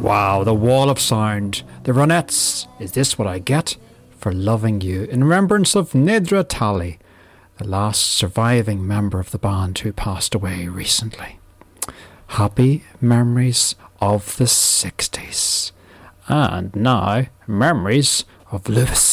Wow, the wall of sound. The Ronettes. Is this what I get for loving you? In remembrance of Nedra Talley, the last surviving member of the band who passed away recently. Happy memories of the 60s. And now, memories of Lewis.